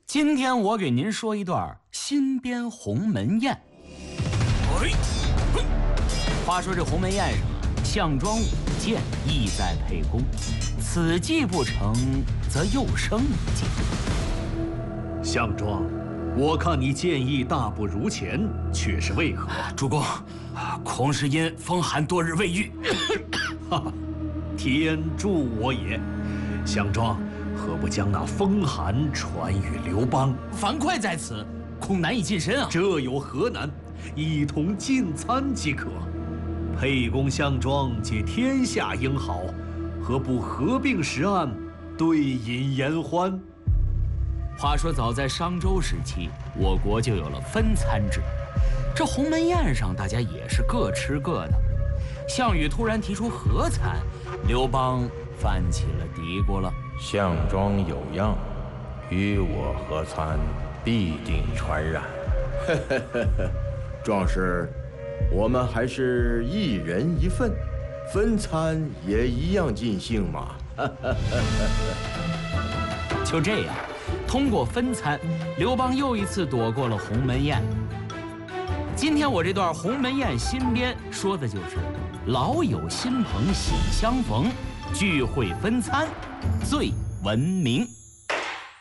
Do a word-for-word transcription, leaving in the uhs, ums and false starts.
今天我给您说一段新编鸿门宴。话说这鸿门宴上啊，项庄舞剑意在沛公，此计不成，则又生一计。 项庄，我看你剑意大不如前，却是为何？ 主公，恐是因风寒多日未愈。 哈哈，天助我也！项庄，何不将那风寒传与刘邦？ 樊哙在此，恐难以近身啊。 这有何难？一同进餐即可。沛公、项庄皆天下英豪，何不合并食案，对饮言欢？ 话说，早在商周时期，我国就有了分餐制。这鸿门宴上，大家也是各吃各的。项羽突然提出合餐，刘邦犯起了嘀咕了。 项庄有样，与我合餐，必定传染。呵呵呵呵，壮士，我们还是一人一份，分餐也一样尽兴嘛。 就这样，通过分餐，刘邦又一次躲过了鸿门宴。今天我这段鸿门宴新编，说的就是老友新朋喜相逢，聚会分餐最闻名。